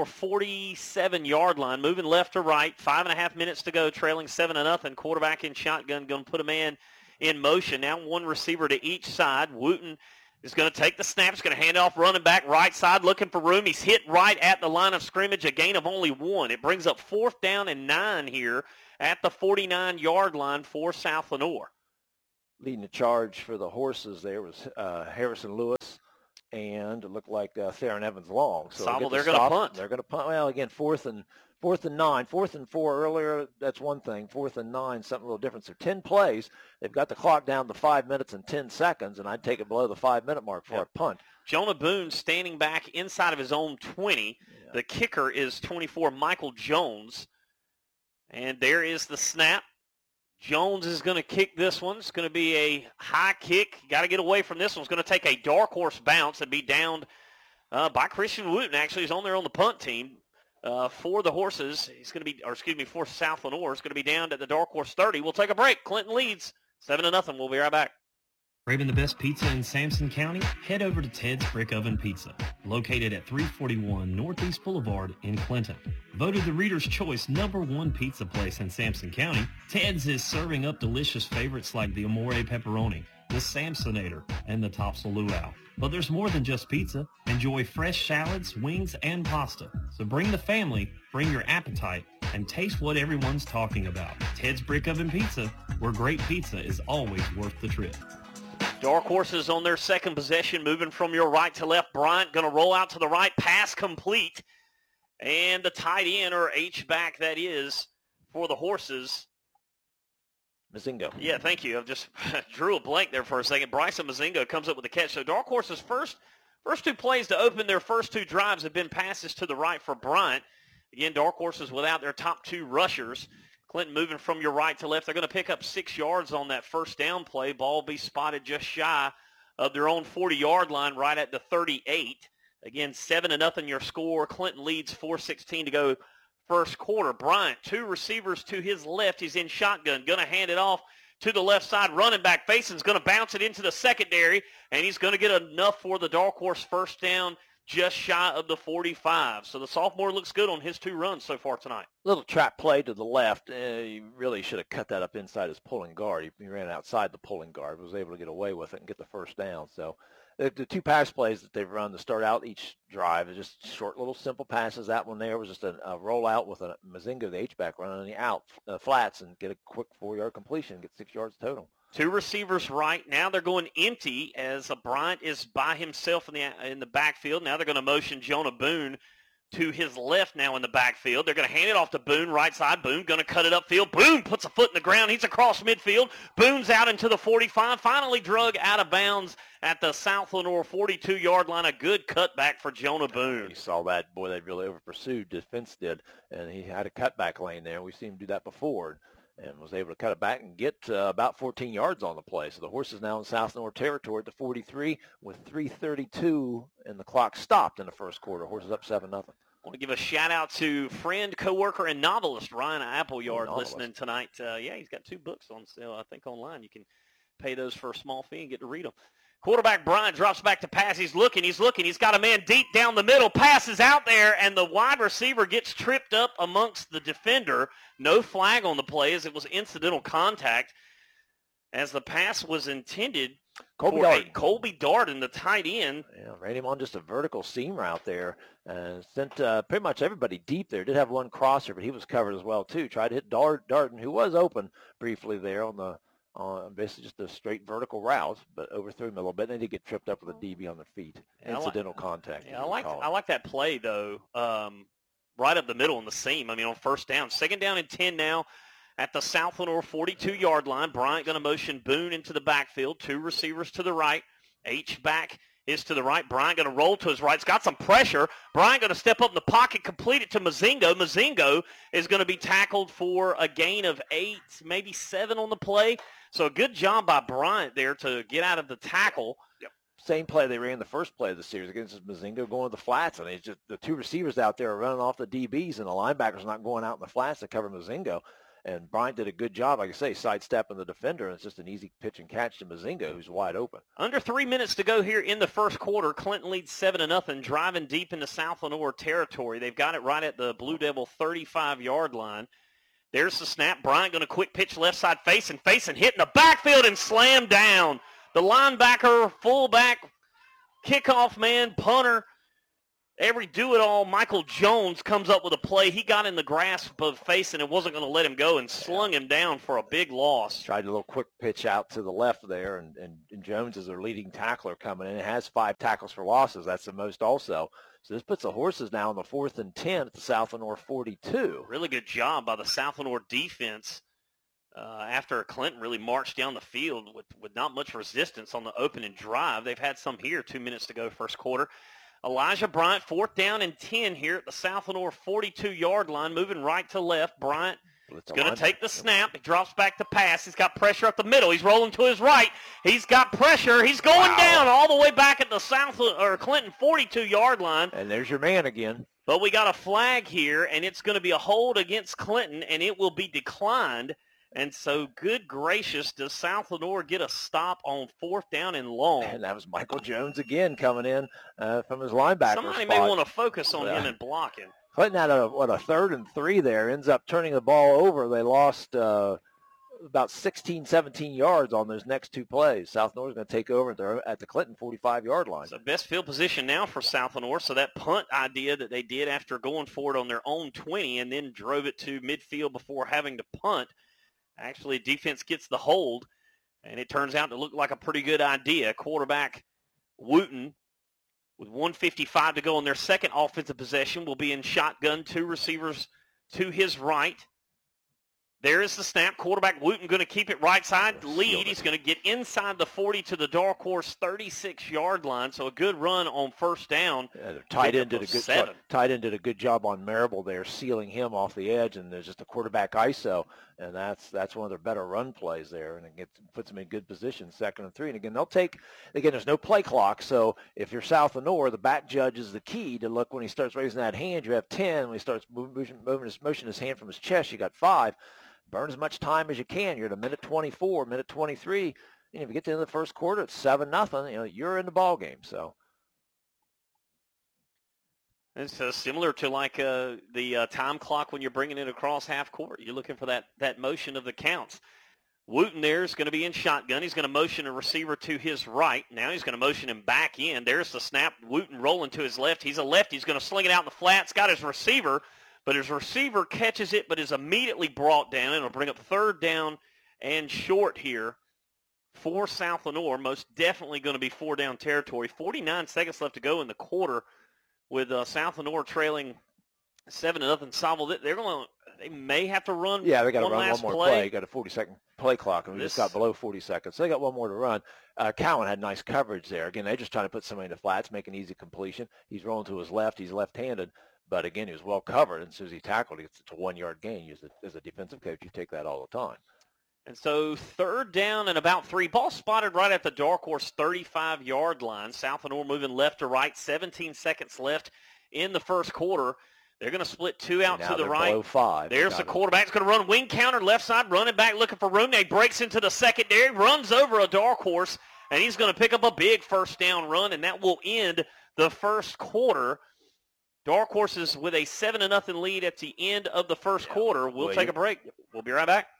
47-yard line. Moving left to right. 5.5 minutes to go. Trailing 7-0. Quarterback in shotgun. Going to put a man in motion. Now 1 receiver to each side. Wooten is going to take the snap. He's going to hand it off running back right side, looking for room. He's hit right at the line of scrimmage, a gain of only 1. It brings up 4th down and 9 here at the 49-yard line for South Lenoir. Leading the charge for the Horses there was Harrison Lewis, and it looked like Theron Evans Long. So they're going to punt. They're going to punt. Well, again, 4th and 9, 4th and 4 earlier, that's one thing. 4th and 9, something a little different. So 10 plays, they've got the clock down to 5 minutes and 10 seconds, and I'd take it below the 5-minute mark for a punt. Jonah Boone standing back inside of his own 20. Yeah. The kicker is 24, Michael Jones. And there is the snap. Jones is going to kick this one. It's going to be a high kick. Got to get away from this one. It's going to take a dark horse bounce and be downed by Christian Wooten. Actually, he's on there on the punt team. For the Horses, he's going to be, for South Lenoir, is going to be down at the dark horse 30. We'll take a break. Clinton leads 7-0. We'll be right back. Craving the best pizza in Sampson County? Head over to Ted's Brick Oven Pizza, located at 341 Northeast Boulevard in Clinton. Voted the Reader's Choice #1 pizza place in Sampson County, Ted's is serving up delicious favorites like the Amore Pepperoni, the Samsonator, and the Topsail Luau. But there's more than just pizza. Enjoy fresh salads, wings, and pasta. So bring the family, bring your appetite, and taste what everyone's talking about. Ted's Brick Oven Pizza, where great pizza is always worth the trip. Dark Horses on their second possession, moving from your right to left. Bryant going to roll out to the right, pass complete. And the tight end, or H-back that is, for the Horses. Mazingo. Yeah, thank you. I just drew a blank there for a second. Bryson Mazingo comes up with the catch. So Dark Horse's first 2 plays to open their first 2 drives have been passes to the right for Bryant. Again, Dark Horses without their top 2 rushers. Clinton moving from your right to left. They're going to pick up 6 yards on that first down play. Ball will be spotted just shy of their own 40-yard line, right at the 38. Again, 7-0 your score. Clinton leads 4:16 to go first quarter. Bryant, 2 receivers to his left. He's in shotgun. Going to hand it off to the left side. Running back Fason's going to bounce it into the secondary, and he's going to get enough for the Dark Horse first down just shy of the 45. So the sophomore looks good on his 2 runs so far tonight. Little trap play to the left. He really should have cut that up inside his pulling guard. He ran outside the pulling guard, was able to get away with it and get the first down. So the 2 pass plays that they've run to start out each drive is just short little simple passes. That one there was just a rollout with a Mazingo, the H-back, running the out flats and get a quick 4-yard completion, get 6 yards total. 2 receivers right. Now they're going empty as Bryant is by himself in the backfield. Now they're going to motion Jonah Boone to his left now in the backfield. They're going to hand it off to Boone, right side. Boone going to cut it upfield. Boone puts a foot in the ground. He's across midfield. Boone's out into the 45. Finally drug out of bounds at the South Lenoir 42-yard line. A good cutback for Jonah Boone. You saw that. Boy, they really over-pursued. Defense did. And he had a cutback lane there. We've seen him do that before. And was able to cut it back and get about 14 yards on the play. So the Horses now in South Lenoir territory at the 43 with 3:32, and the clock stopped in the first quarter. Horses up 7-0. I want to give a shout-out to friend, coworker, and novelist Ryan Appleyard listening tonight. He's got 2 books on sale, I think, online. You can pay those for a small fee and get to read them. Quarterback Bryant drops back to pass. He's looking. He's got a man deep down the middle. Passes out there, and the wide receiver gets tripped up amongst the defender. No flag on the play as it was incidental contact as the pass was intended Colby Darden, the tight end. Yeah, ran him on just a vertical seam route there. Sent pretty much everybody deep there. Did have one crosser, but he was covered as well, too. Tried to hit Darden, who was open briefly there on basically just a straight vertical route, but overthrew him a little bit. Then he get tripped up with a DB on the feet. Incidental contact. Yeah, I like that play, though, right up the middle in the seam. I mean, on first down. 2nd down and 10 now at the South Lenoir 42-yard line. Bryant going to motion Boone into the backfield. 2 receivers to the right. H-back is to the right. Bryant going to roll to his right. It's got some pressure. Bryant going to step up in the pocket, complete it to Mazingo. Mazingo is going to be tackled for a gain of 8, maybe 7 on the play. So a good job by Bryant there to get out of the tackle. Yep. Same play they ran the first play of the series against Mazingo, going to the flats. And it's just the 2 receivers out there are running off the DBs, and the linebackers not going out in the flats to cover Mazingo. And Bryant did a good job, like I say, sidestepping the defender, and it's just an easy pitch and catch to Mazingo, who's wide open. Under 3 minutes to go here in the first quarter. Clinton leads 7-0, driving deep into South Lenoir territory. They've got it right at the Blue Devil 35-yard line. There's the snap. Bryant going to quick pitch left side, Faison hit in the backfield and slammed down. The linebacker, fullback, kickoff man, punter, every do-it-all, Michael Jones comes up with a play. He got in the grasp of Faison and wasn't going to let him go and slung him down for a big loss. Tried a little quick pitch out to the left there, and Jones is their leading tackler coming in. It has 5 tackles for losses. That's the most also. So this puts the Horses now on the 4th and 10 at the South Lenoir 42. Really good job by the South Lenoir defense after Clinton really marched down the field with not much resistance on the opening drive. They've had some here, 2 minutes to go first quarter. Elijah Bryant, 4th down and 10 here at the South Lenoir 42-yard line, moving right to left. Bryant is going to take the snap. He drops back to pass. He's got pressure up the middle. He's rolling to his right. He's got pressure. He's going down all the way back at the Clinton 42-yard line. And there's your man again. But we got a flag here, and it's going to be a hold against Clinton, and it will be declined. And so, good gracious, does South Lenoir get a stop on 4th down and long? And that was Michael Jones again coming in from his linebacker Somebody spot. may want to focus on him and blocking. Clinton had a 3rd and 3 there, ends up turning the ball over. They lost about 16, 17 yards on those next 2 plays. South Lenoir is going to take over at the Clinton 45-yard line. So best field position now for South Lenoir. So that punt idea that they did after going forward on their own 20 and then drove it to midfield before having to punt, actually, defense gets the hold, and it turns out to look like a pretty good idea. Quarterback Wooten, with 1:55 to go on their second offensive possession, will be in shotgun, 2 receivers to his right. There is the snap. Quarterback Wooten going to keep it right side lead. He's going to get inside the 40 to the Dark Horse 36-yard line. So a good run on 1st down. Yeah, tight end did a good job on Marable there, sealing him off the edge, and there's just a quarterback ISO, and that's one of their better run plays there, and it puts them in good position, 2nd and 3. And again, there's no play clock, so if you're South Lenoir, the back judge is the key to look when he starts raising that hand. You have 10. When he starts motioning his hand from his chest, you got 5. Burn as much time as you can. You're at a minute 24, minute 23. And if you get to the end of the first quarter, it's 7-0. You're in the ball game. So it's similar to like the time clock when you're bringing it across half court. You're looking for that motion of the counts. Wooten there is going to be in shotgun. He's going to motion a receiver to his right. Now he's going to motion him back in. There's the snap. Wooten rolling to his left. He's a lefty. He's going to sling it out in the flats. Got his receiver. But his receiver catches it, but is immediately brought down. It'll bring up 3rd down and short here for South Lenoir. Most definitely going to be 4-down territory. 49 seconds left to go in the quarter with South Lenoir trailing 7-0. Salvo, they may have to run. Yeah, they got to run one more play. Got a 40-second play clock, and we just got below 40 seconds. So they got one more to run. Cowan had nice coverage there. Again, they're just trying to put somebody in the flats, make an easy completion. He's rolling to his left. He's left-handed. But, again, he was well covered, and as soon as he tackled, it's a 1-yard gain. As a defensive coach, you take that all the time. And so 3rd down and about 3. Ball spotted right at the Dark Horse 35-yard line. South Lenoir moving left to right. 17 seconds left in the first quarter. They're going to split 2 out to the right. Below 5. There's the quarterback. He's going to run wing counter left side, running back looking for room. Now he breaks into the secondary, runs over a Dark Horse, and he's going to pick up a big 1st down run, and that will end the first quarter. Dark Horses with a 7-0 lead at the end of the first quarter. We'll take a break. We'll be right back.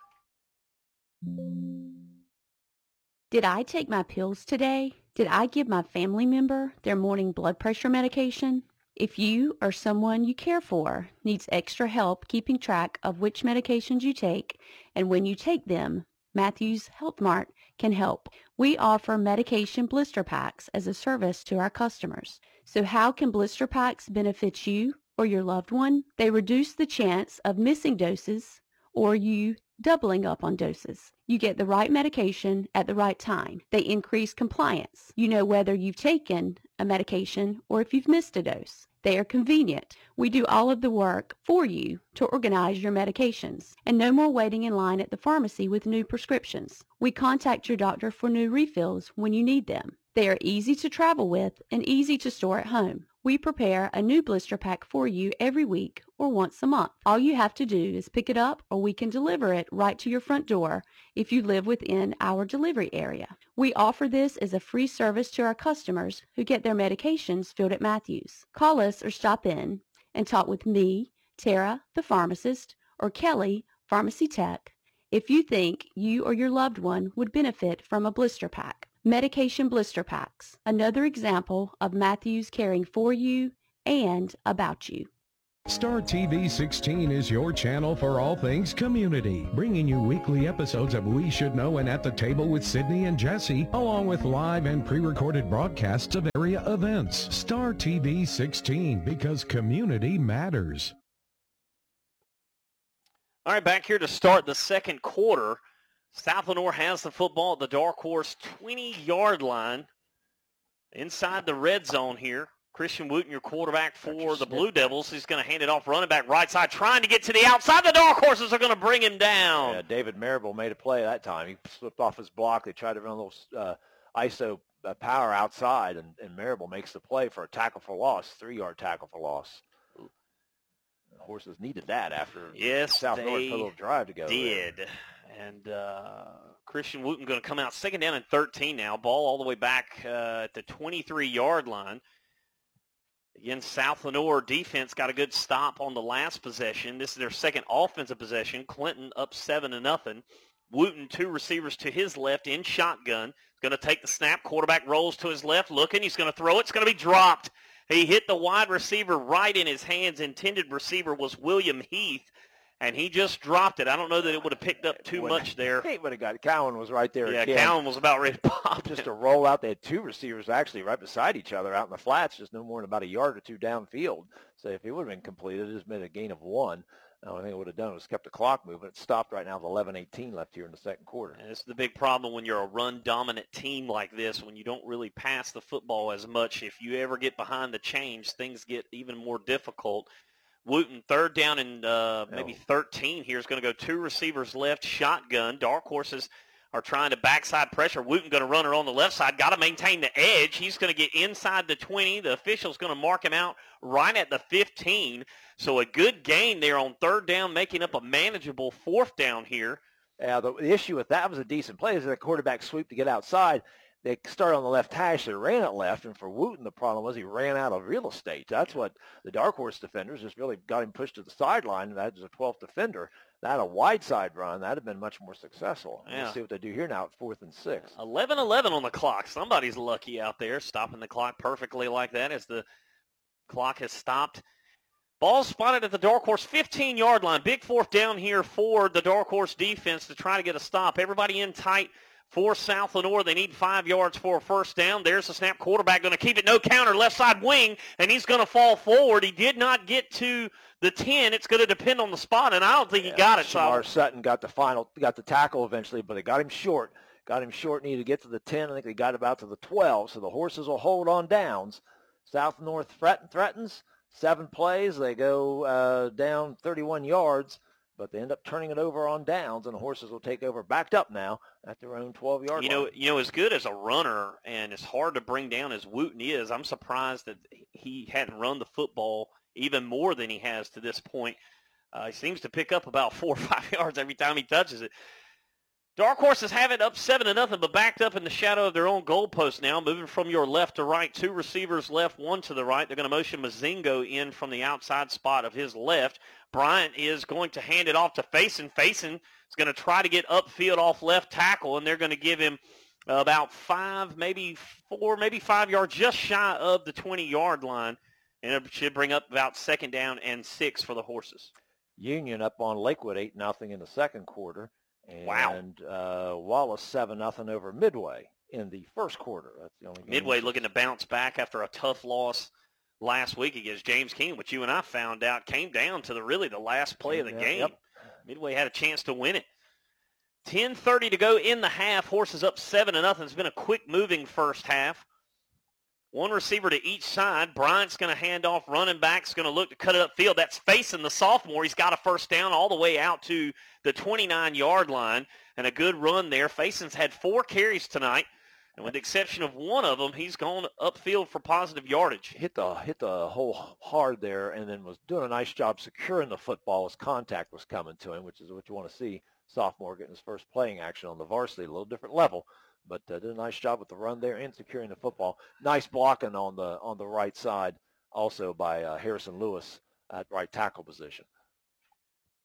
Did I take my pills today? Did I give my family member their morning blood pressure medication? If you or someone you care for needs extra help keeping track of which medications you take and when you take them, Matthews Health Mart can help. We offer medication blister packs as a service to our customers. So how can blister packs benefit you or your loved one? They reduce the chance of missing doses or you doubling up on doses. You get the right medication at the right time. They increase compliance. You know whether you've taken a medication or if you've missed a dose. They are convenient. We do all of the work for you to organize your medications. And no more waiting in line at the pharmacy with new prescriptions. We contact your doctor for new refills when you need them. They are easy to travel with and easy to store at home. We prepare a new blister pack for you every week or once a month. All you have to do is pick it up or we can deliver it right to your front door if you live within our delivery area. We offer this as a free service to our customers who get their medications filled at Matthews. Call us or stop in and talk with me, Tara, the pharmacist, or Kelly, pharmacy tech, if you think you or your loved one would benefit from a blister pack. Medication blister packs, another example of Matthews caring for you and about you. Star TV 16 is your channel for all things community, bringing you weekly episodes of We Should Know and At the Table with Sydney and Jesse, along with live and pre-recorded broadcasts of area events. Star TV 16, because community matters. All right, back here to start the second quarter. South Lenoir has the football at the Dark Horse 20-yard line inside the red zone here. Christian Wooten, your quarterback for the Blue Devils. He's going to hand it off running back right side, trying to get to the outside. The Dark Horses are going to bring him down. Yeah, David Marable made a play that time. He slipped off his block. They tried to run a little ISO power outside, and Marable makes the play for a tackle for loss, 3-yard tackle for loss. The Horses needed that after South Lenoir put a little drive together. Did. And Christian Wooten going to come out second down and 13 now. Ball all the way back at the 23-yard line. Again, South Lenoir defense got a good stop on the last possession. This is their second offensive possession. Clinton up 7-0. Wooten, 2 receivers to his left in shotgun. Going to take the snap. Quarterback rolls to his left, looking. He's going to throw it. It's going to be dropped. He hit the wide receiver right in his hands. Intended receiver was William Heath, and he just dropped it. I don't know that it would have picked up too much there. He would have got it. Cowan was right there. Yeah, again. Cowan was about ready to pop. Just a roll out. They had 2 receivers actually right beside each other out in the flats, just no more than about a yard or 2 downfield. So if it would have been completed, it just made a gain of 1. The only thing it would have done was kept the clock moving. It stopped right now with 11:18 left here in the second quarter. And this is the big problem when you're a run-dominant team like this, when you don't really pass the football as much. If you ever get behind the chains, things get even more difficult. Wooten, third down and maybe 13 here, is going to go 2 receivers left, shotgun. Dark Horses are trying to backside pressure. Wooten going to run her on the left side. Got to maintain the edge. He's going to get inside the 20. The official's going to mark him out right at the 15. So a good gain there on third down, making up a manageable fourth down here. Yeah, the issue with that was a decent play. Is the quarterback sweep to get outside. They started on the left hash. They ran it left, and for Wooten, the problem was he ran out of real estate. That's what the Dark Horse defenders just really got him pushed to the sideline, and that was a 12th defender. That a wide side run, that would have been much more successful. Yeah. We'll see what they do here now at 4th and 6. 11-11 on the clock. Somebody's lucky out there, stopping the clock perfectly like that as the clock has stopped. Ball spotted at the Dark Horse 15-yard line. Big fourth down here for the Dark Horse defense to try to get a stop. Everybody in tight for South Lenoir. They need 5 yards for a first down. There's the snap. Quarterback going to keep it. No counter. Left side wing, and he's going to fall forward. He did not get to the 10. It's going to depend on the spot, and I don't think he got it. Shamar Sutton got the tackle eventually, but they got him short. Needed to get to the 10. I think they got about to the 12, so the Horses will hold on downs. South Lenoir threatens. 7 plays. They go down 31 yards. But they end up turning it over on downs, and the Horses will take over backed up now at their own 12-yard line. You know, as good as a runner and as hard to bring down as Wooten is, I'm surprised that he hadn't run the football even more than he has to this point. He seems to pick up about 4 or 5 yards every time he touches it. Dark Horses have it up 7-0, but backed up in the shadow of their own goalpost now, moving from your left to right. 2 receivers left, 1 to the right. They're going to motion Mazingo in from the outside spot of his left. Bryant is going to hand it off to Faison. Faison is going to try to get upfield off left tackle, and they're going to give him about 5, maybe 4, maybe 5 yards, just shy of the 20-yard line. And it should bring up about second down and 6 for the Horses. Union up on Lakewood 8-0 in the second quarter. And Wallace 7-0 over Midway in the first quarter. That's the only game. Midway looking to bounce back after a tough loss last week against James King, which you and I found out came down to the last play of the game. Yep. Midway had a chance to win it. 10:30 to go in the half. Horses up 7-0. It's been a quick moving first half. 1 receiver to each side. Bryant's going to hand off. Running back's going to look to cut it upfield. That's Faison, the sophomore. He's got a first down all the way out to the 29-yard line, and a good run there. Faison's had 4 carries tonight, and with the exception of one of them, he's gone upfield for positive yardage. Hit the hole hard there, and then was doing a nice job securing the football as contact was coming to him, which is what you want to see. Sophomore getting his first playing action on the varsity, a little different level. But did a nice job with the run there and securing the football. Nice blocking on the right side also by Harrison Lewis at right tackle position.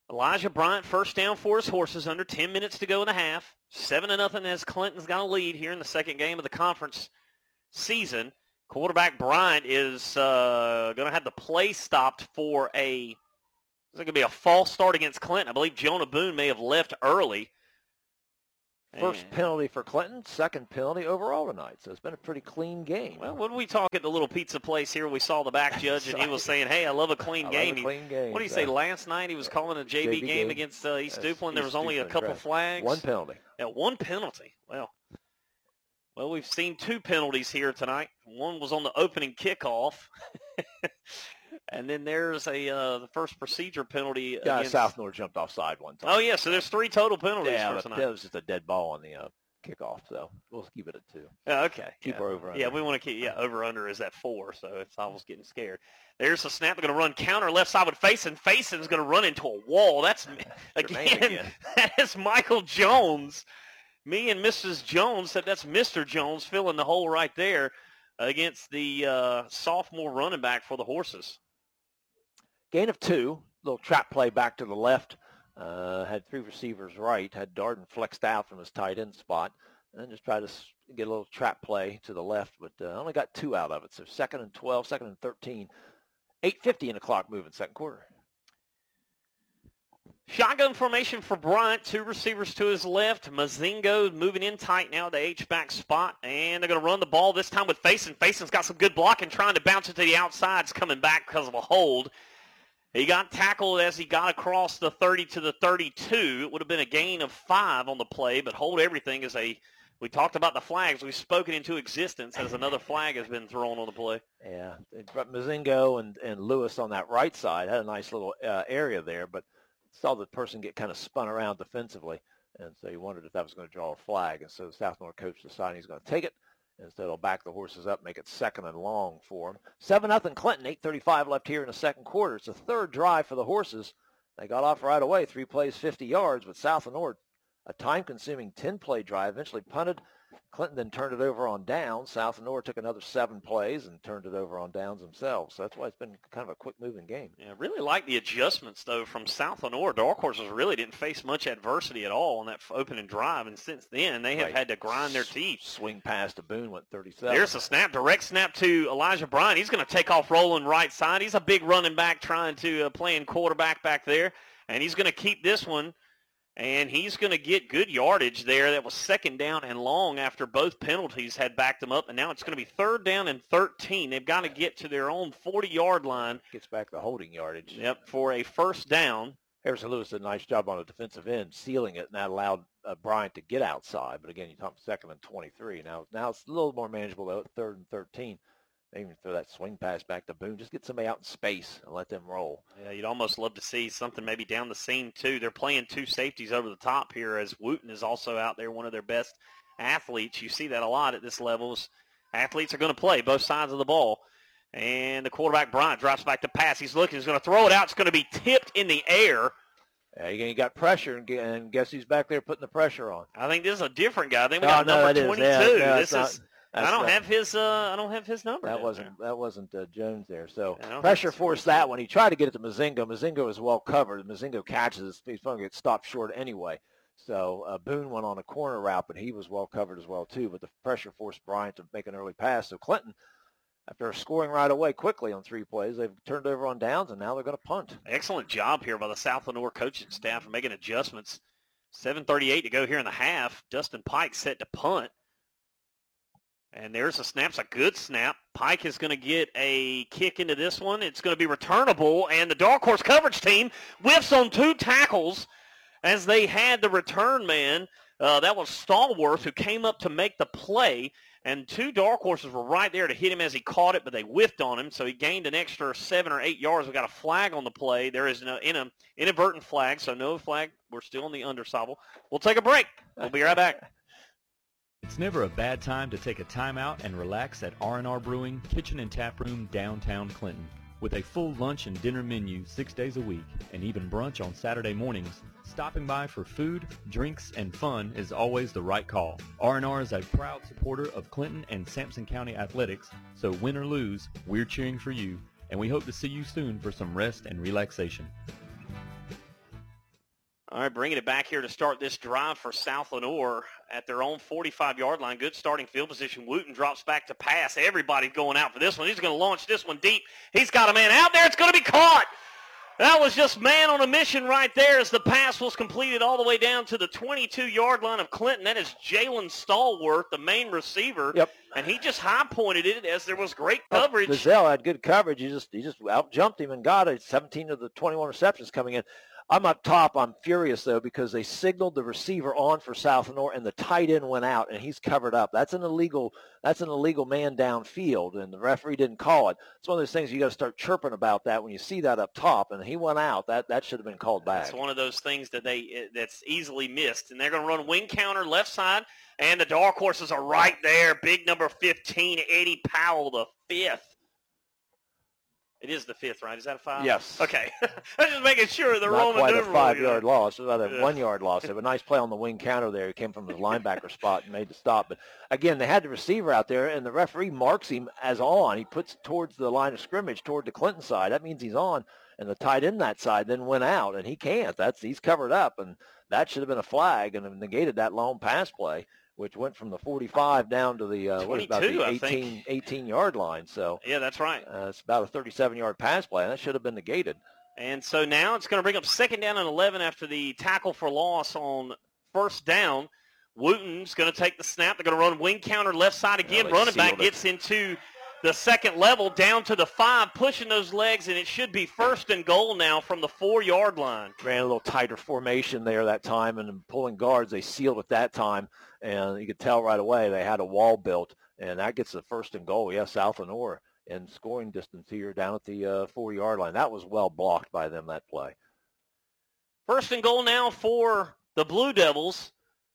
Elijah Bryant, first down for his Horses, under 10 minutes to go in the half. 7-0 as Clinton's got a lead here in the second game of the conference season. Quarterback Bryant is going to have the play stopped for it's going to be a false start against Clinton. I believe Jonah Boone may have left early. First penalty for Clinton, second penalty overall tonight. So it's been a pretty clean game. Well, when we talk at the little pizza place here, we saw the back judge, and he was saying, hey, I love a clean game. Love a clean game. What did he say last night? He was calling a JV game against East Duplin. There was only a couple flags. One penalty. Yeah, one penalty. Well, we've seen two penalties here tonight. One was on the opening kickoff. And then there's the first procedure penalty. Yeah, South North jumped offside one time. Oh, yeah, so there's 3 total penalties for tonight. That was just a dead ball on the kickoff, so we'll keep it at 2. Okay. Keep our over-under. Yeah, we want to keep, over-under is at 4, so I was getting scared. There's a snap. They're going to run counter left side with Faison. Faison's going to run into a wall. That's, again, that is Michael Jones. Me and Mrs. Jones said that's Mr. Jones filling the hole right there against the sophomore running back for the Horses. Gain of 2, little trap play back to the left. Had 3 receivers right. Had Darden flexed out from his tight end spot. And then just tried to get a little trap play to the left, but only got 2 out of it. So 2nd and 12, 2nd and 13. 8:50 in the clock moving second quarter. Shotgun formation for Bryant. 2 receivers to his left. Mazingo moving in tight now, the H-back spot. And they're going to run the ball this time with Faison. Faison's got some good blocking, trying to bounce it to the outside. It's coming back because of a hold. He got tackled as he got across the 30 to the 32. It would have been a gain of 5 on the play, but hold everything is we talked about the flags. We've spoken into existence as another flag has been thrown on the play. Yeah, Mazingo and Lewis on that right side had a nice little area there, but saw the person get kind of spun around defensively, and so he wondered if that was going to draw a flag. And so the South North coach decided he's going to take it. Instead, he'll back the Horses up, make it 2nd and long for him. 7-0 Clinton, 8:35 left here in the second quarter. It's the third drive for the Horses. They got off right away, 3 plays, 50 yards, but South North, a time-consuming 10-play drive, eventually punted. Clinton then turned it over on downs. South North took another 7 plays and turned it over on downs themselves. So that's why it's been kind of a quick-moving game. Yeah, really like the adjustments, though, from South North. Dark Horses really didn't face much adversity at all on that opening drive, and since then they have had to grind their teeth. Swing pass to Boone went 37. There's a snap, direct snap to Elijah Bryant. He's going to take off rolling right side. He's a big running back trying to playing quarterback back there, and he's going to keep this one. And he's going to get good yardage there. That was 2nd down and long after both penalties had backed them up. And now it's going to be 3rd down and 13. They've got to get to their own 40-yard line. Gets back the holding yardage. Yep, for a 1st down. Harrison Lewis did a nice job on the defensive end, sealing it, and that allowed Bryant to get outside. But again, you talk 2nd and 23. Now it's a little more manageable, though, at 3rd and 13. Maybe even throw that swing pass back to Boone. Just get somebody out in space and let them roll. Yeah, you'd almost love to see something maybe down the seam, too. They're playing 2 safeties over the top here as Wooten is also out there, one of their best athletes. You see that a lot at this level. Athletes are going to play both sides of the ball. And the quarterback, Bryant, drops back to pass. He's looking. He's going to throw it out. It's going to be tipped in the air. Yeah, you got pressure, and guess who's back there putting the pressure on? I think this is a different guy. I think we got number 22. I don't have his number. That wasn't Jones there. So pressure forced that one. He tried to get it to Mazingo. Mazingo is well covered. Mazingo catches. He's going to get stopped short anyway. So Boone went on a corner route, but he was well covered as well too. But the pressure forced Bryant to make an early pass. So Clinton, after scoring right away quickly on 3 plays, they've turned over on downs, and now they're going to punt. Excellent job here by the South Lenoir coaching staff for making adjustments. 7:38 to go here in the half. Dustin Pike set to punt. And there's a snap. It's a good snap. Pike is going to get a kick into this one. It's going to be returnable, and the Dark Horse coverage team whiffs on 2 tackles as they had the return man. That was Stallworth, who came up to make the play, and 2 Dark Horses were right there to hit him as he caught it, but they whiffed on him, so he gained an extra 7 or 8 yards. We got a flag on the play. There is an inadvertent flag, so no flag. We're still in the underside. We'll take a break. We'll be right back. It's never a bad time to take a time out and relax at R&R Brewing Kitchen and Tap Room downtown Clinton. With a full lunch and dinner menu 6 days a week and even brunch on Saturday mornings, stopping by for food, drinks, and fun is always the right call. R&R is a proud supporter of Clinton and Sampson County athletics, so win or lose, we're cheering for you, and we hope to see you soon for some rest and relaxation. All right, bringing it back here to start this drive for South Lenoir at their own 45-yard line. Good starting field position. Wooten drops back to pass. Everybody's going out for this one. He's going to launch this one deep. He's got a man out there. It's going to be caught. That was just man on a mission right there as the pass was completed all the way down to the 22-yard line of Clinton. That is Jalen Stallworth, the main receiver. Yep. And he just high-pointed it as there was great coverage. Gazelle had good coverage. He just out-jumped him and got it. 17 of the 21 receptions coming in. I'm up top. I'm furious, though, because they signaled the receiver on for South Lenoir, and the tight end went out, and he's covered up. That's an illegal man downfield, and the referee didn't call it. It's one of those things you got to start chirping about that when you see that up top, and he went out. That should have been called back. It's one of those things that's easily missed, and they're going to run wing counter left side, and the Dark Horses are right there. Big number 15, Eddie Powell, the 5th. It is the 5th, right? Is that a 5? Yes. Okay. I'm just making sure the Not Roman quite a numeral. 5-yard loss. It was about a 1-yard loss. They have a nice play on the wing counter there. He came from his linebacker spot and made the stop. But, again, they had the receiver out there, and the referee marks him as on. He puts it towards the line of scrimmage, toward the Clinton side. That means he's on. And the tight end that side then went out, and he can't. He's covered up, and that should have been a flag and have negated that long pass play, which went from the 45 down to the 18-yard line. So yeah, that's right. It's about a 37-yard pass play, and that should have been negated. And so now it's going to bring up 2nd down and 11 after the tackle for loss on 1st down. Wooten's going to take the snap. They're going to run wing counter left side again. Running back gets into the 2nd level down to the 5, pushing those legs, and it should be 1st and goal now from the 4-yard line. Ran a little tighter formation there that time, and pulling guards, they sealed it that time, and you could tell right away they had a wall built, and that gets the 1st and goal. Yes, South Lenoir in scoring distance here down at the 4-yard line. That was well blocked by them, that play. 1st and goal now for the Blue Devils.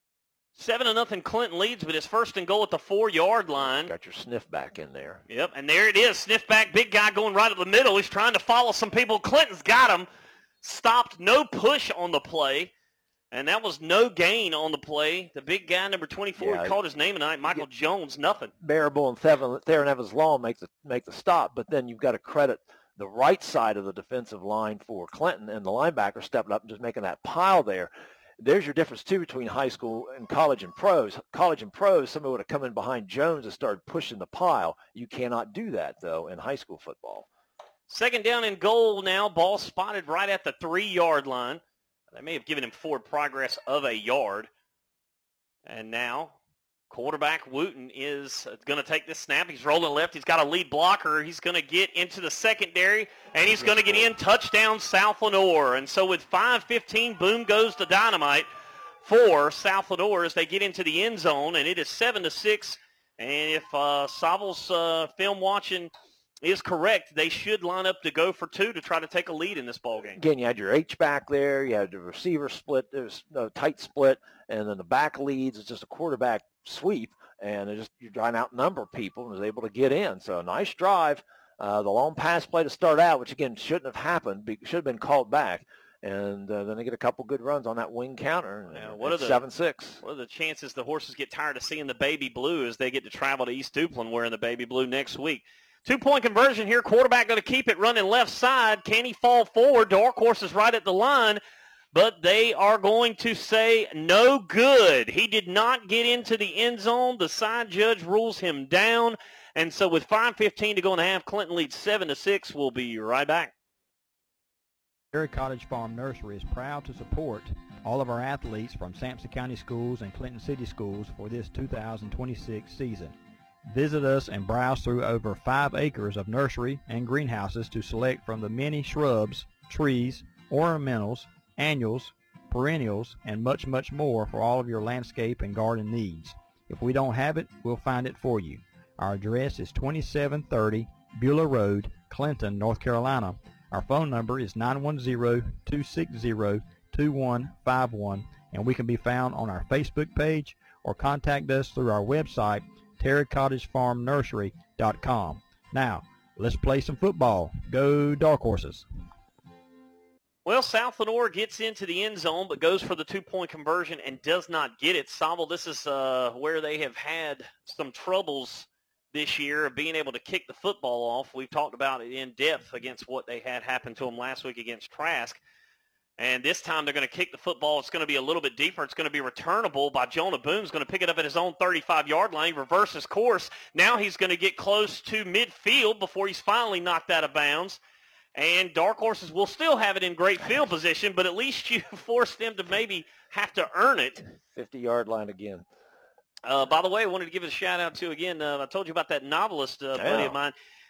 7-0 Clinton leads, but it's 1st and goal at the 4-yard line. Got your sniff back in there. Yep, and there it is. Sniff back, big guy going right up the middle. He's trying to follow some people. Clinton's got him. Stopped, no push on the play. And that was no gain on the play. The big guy, number 24, he called his name tonight, Michael Jones, nothing. Bearable and Theron Evans-Law make the stop, but then you've got to credit the right side of the defensive line for Clinton, and the linebacker stepping up and just making that pile there. There's your difference, too, between high school and college and pros. College and pros, somebody would have come in behind Jones and started pushing the pile. You cannot do that, though, in high school football. 2nd down and goal now. Ball spotted right at the 3-yard line. They may have given him forward progress of a yard. And now quarterback Wooten is going to take this snap. He's rolling left. He's got a lead blocker. He's going to get into the secondary, and he's going to get in. Touchdown, South Lenoir. And so with 5:15, boom goes the dynamite for South Lenoir as they get into the end zone, and it is 7-6. And if Sobel's film watching is correct, they should line up to go for 2 to try to take a lead in this ballgame. Again, you had your H-back there. You had the receiver split. There's no tight split. And then the back leads. It's just a quarterback sweep. And you're trying to outnumber people and was able to get in. So a nice drive. The long pass play to start out, which, again, shouldn't have happened. Should have been called back. And then they get a couple good runs on that wing counter. Now, 7-6. What are the chances the Horses get tired of seeing the baby blue as they get to travel to East Duplin wearing the baby blue next week? 2-point conversion here. Quarterback going to keep it running left side. Can he fall forward? Dark Horse is right at the line, but they are going to say no good. He did not get into the end zone. The side judge rules him down. And so with 5:15 to go in the half, Clinton leads 7-6. We'll be right back. Terry Cottage Farm Nursery is proud to support all of our athletes from Sampson County Schools and Clinton City Schools for this 2026 season. Visit us and browse through over 5 acres of nursery and greenhouses to select from the many shrubs, trees, ornamentals, annuals, perennials, and much, much more for all of your landscape and garden needs. If we don't have it, we'll find it for you. Our address is 2730 Beulah Road, Clinton, North Carolina. Our phone number is 910-260-2151, and we can be found on our Facebook page or contact us through our website, terrycottagefarmnursery.com. Now, let's play some football. Go Dark Horses. Well, South Lenoir gets into the end zone but goes for the 2-point conversion and does not get it. Sobel, this is where they have had some troubles this year of being able to kick the football off. We've talked about it in depth against what they had happen to them last week against Trask. And this time they're going to kick the football. It's going to be a little bit deeper. It's going to be returnable by Jonah Boone's going to pick it up at his own 35-yard line, reverse his course. Now he's going to get close to midfield before he's finally knocked out of bounds. And Dark Horses will still have it in great field position, but at least you force them to maybe have to earn it. 50-yard line again. By the way, I wanted to give it a shout-out to, again, I told you about that novelist buddy of mine.